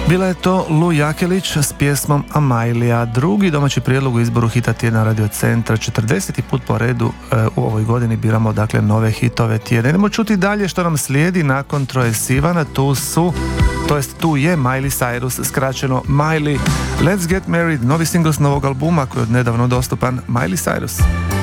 Bila je to Lu Jakelić s pjesmom Amailija, drugi domaći prijedlog u izboru hita tjedna Radio Centra. 40. put po redu u ovoj godini biramo dakle nove hitove tjedna. Idemo čuti dalje što nam slijedi nakon Troye Sivana. Tu je Miley Cyrus, skraćeno Miley. Let's Get Married, novi singl s novog albuma koji je odnedavno dostupan. Miley Cyrus.